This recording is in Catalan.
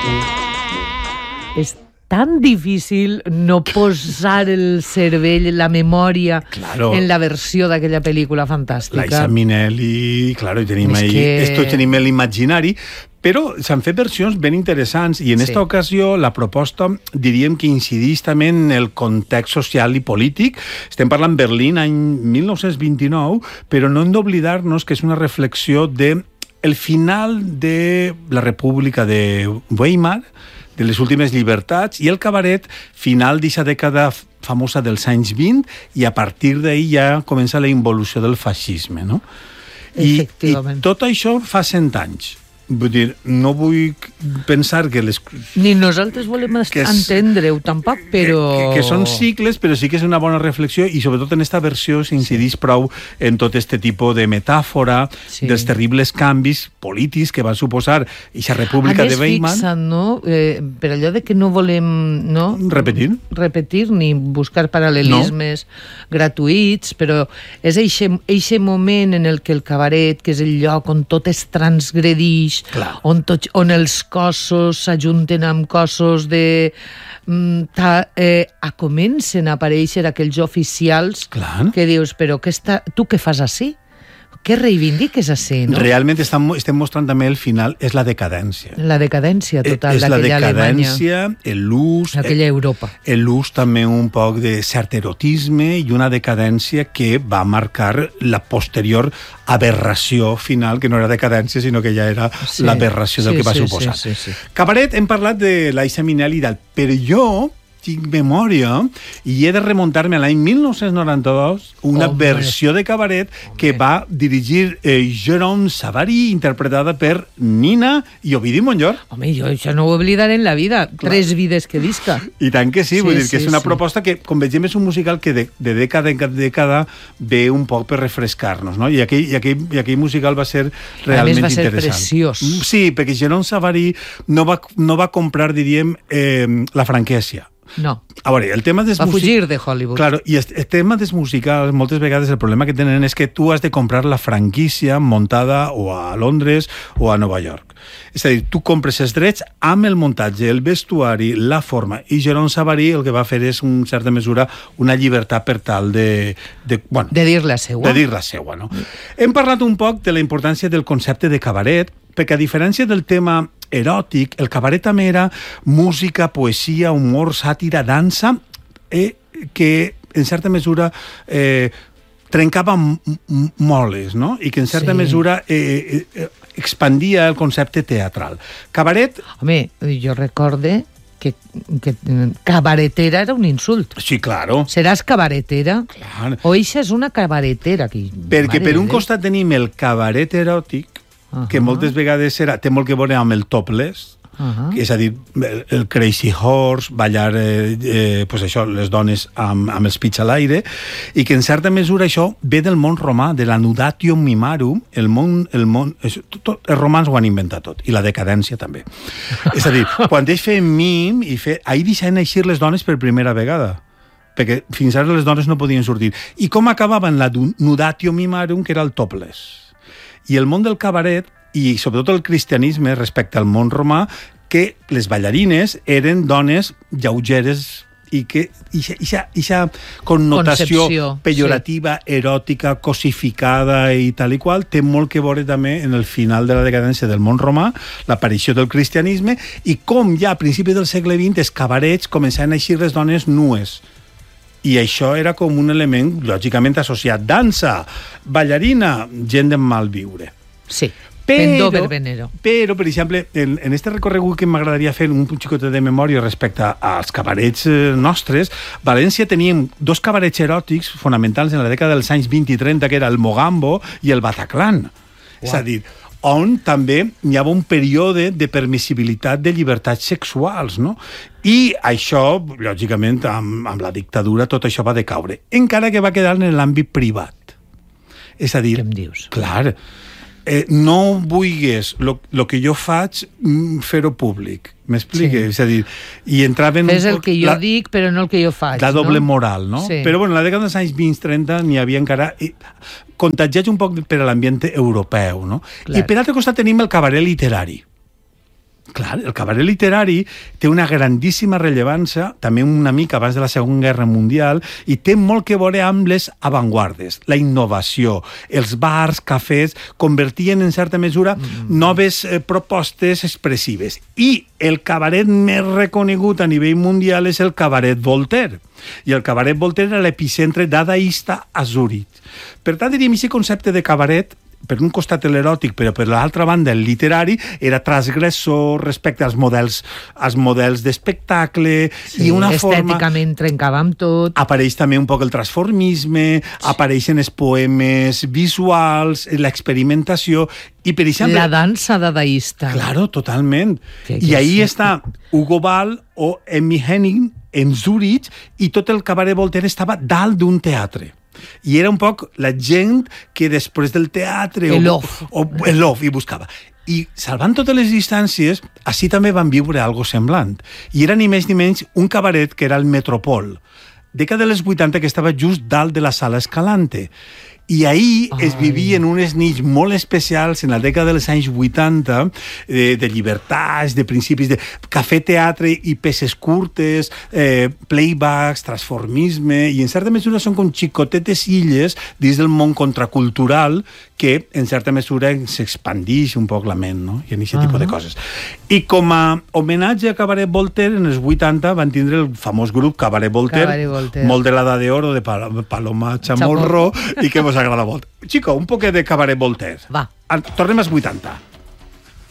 És tan difícil no posar el cervell, la memòria, en la versió d'aquella pel·lícula fantàstica. Liza Minnelli, claro, i tenim esto tenim l'imaginari, però s'han fet versions ben interessants i en esta ocasió la proposta diríem que incidís també en el context social i polític. Estem parlant Berlín, any 1929, però no hem d'oblidar-nos que és una reflexió de el final de la República de Weimar, de les últimes llibertats, i el cabaret final d'aquesta dècada famosa dels anys 20, i a partir d'ahir ja comença la involució del feixisme, no? I tot això fa 100 anys. Vull dir, no vull pensar que les... Ni nosaltres volem entendre-ho tampoc, però... Que són cicles, però sí que és una bona reflexió, i sobretot en esta versió s'incidís prou en tot este tipus de metàfora dels terribles canvis polítics que va suposar aquesta República de Weimar. A més, fixa't, no? Per allò de que no volem repetir ni buscar paral·lelismes gratuïts, però és eixe moment en el que el cabaret, que és el lloc on tot es transgredix, on els cossos s'ajunten amb cossos de... comencen a aparèixer aquells oficials que dius, però tu què fas ací? Què reivindiques així, no? Realment estem mostrant també el final, és la decadència. La decadència total d'aquella Alemanya. És la decadència, l'ús... Aquella Europa. L'ús també un poc de cert erotisme i una decadència que va marcar la posterior aberració final, que no era decadència, sinó que ja era l'aberració del que va suposar. Cabaret, hem parlat de Liza Minnelli, però jo tinc memòria i he de remuntar-me a l'any 1992 una versió de cabaret que va dirigir Jérôme Savary, interpretada per Nina i Ovidi Montllor. Home, jo això no ho oblidaré en la vida. 3 vides que visca. I tant que sí, vull dir que és una proposta que, com vegem, és un musical que de dècada en dècada ve un poc per refrescar-nos, no? I aquell musical va ser realment interessant. A més, va ser preciós. Sí, perquè Jérôme Savary no va comprar, diríem, la franquícia. No. A veure, el tema va fugir de Hollywood. Claro, i el tema dels musicals, moltes vegades el problema que tenen és que tu has de comprar la franquícia muntada o a Londres o a Nova York. És a dir, tu compres els drets amb el muntatge, el vestuari, la forma, i Jérôme Savary el que va fer és, en certa mesura, una llibertat per tal de dir la seua. De dir la seua, no? Hem parlat un poc de la importància del concepte de cabaret, perquè a diferència del tema eròtic, el cabaret també era música, poesia, humor, sàtira, dansa, que en certa mesura trencava moles, no? I que en certa mesura expandia el concepte teatral. Cabaret... Home, jo recorde que cabaretera era un insult. Sí, claro. Seràs cabaretera? Clar. O eixa és una cabaretera. Perquè per un costat tenim el cabaret eròtic, que moltes vegades té molt que veure amb el topless, és a dir, el Crazy Horse, ballar pues això, les dones amb els pits a l'aire, i que en certa mesura això ve del món romà, de la nudatio mimarum. Els romans ho han inventat tot, i la decadència també. És a dir, quan ells feien mim, ahir deixaven eixir les dones per primera vegada, perquè fins ara les dones no podien sortir. I com acabaven la nudatio mimarum, que era el topless. I el món del cabaret, i sobretot el cristianisme respecte al món romà, que les ballarines eren dones lleugeres i que aquesta connotació pejorativa, eròtica, cosificada i tal i qual, té molt que veure també en el final de la decadència del món romà, l'aparició del cristianisme, i com ja a principi del segle XX els cabarets començaven a eixir les dones nues. I això era com un element lògicament associat. Dansa, ballarina, gent de mal viure. Sí, pendó verbenero. Però, per exemple, en este recorregut que m'agradaria fer un xicotet de memòria respecte als cabarets nostres, València teníem 2 cabarets eròtics fonamentals en la dècada dels anys 20 i 30, que era el Mogambo i el Bataclan. És a dir, on també hi havia un període de permissibilitat de llibertats sexuals, no? I això, lògicament, amb la dictadura, tot això va decaure, encara que va quedar en l'àmbit privat. És a dir, què em dius? Clar, no vulguis el que jo faig fer-ho públic. M'explique? És a dir, i entraven... Fes el que jo dic, però no el que jo faig. La doble moral, no? Sí. Però, bueno, en la dècada dels anys 20-30 n'hi havia encara... contagiats un poc per a l'ambient europeu, no? Clar. I per altre costat tenim el cabaret literari. Clar, el cabaret literari té una grandíssima rellevància, també una mica abans de la Segona Guerra Mundial, i té molt que veure amb les avantguardes, la innovació. Els bars, cafès, convertien en certa mesura noves propostes expressives. I el cabaret més reconegut a nivell mundial és el cabaret Voltaire. I el cabaret Voltaire era l'epicentre dadaista a Zurich. Per tant, diríem, aquest concepte de cabaret, per un costat l'eròtic, però per l'altra banda el literari, era transgressor respecte als models d'espectacle, i una forma... Estèticament trencava amb tot. Apareix també un poc el transformisme, apareixen els poemes visuals, l'experimentació, i per exemple... La dansa dadaista. Claro, totalment. I ahí està Hugo Ball o Emmy Henning en Zurich, i tot el cabaret Voltaire estava dalt d'un teatre. I era un poc la gent que després del teatre i buscava. I salvant totes les distàncies, així també van viure algo semblant. I era ni més ni menys un cabaret que era el Metropol, dècada dels 80, que estava just dalt de la Sala Escalante. I ahir es vivien unes nits molt especials en la dècada dels anys 80 de llibertats, de principis de cafè, teatre i peces curtes, playbacks, transformisme, i en certa mesura són com xicotetes illes dins del món contracultural que en certa mesura s'expandix un poc la ment, no? I en aquest tipus de coses. I com a homenatge a Cabaret Voltaire, en els 80 van tindre el famós grup Cabaret Voltaire, molt de l'Edat d'Oro, de Paloma Chamorro, i que mos agrada molt. Chico, un poquet de Cabaret Voltaire. Va. Tornem als 80.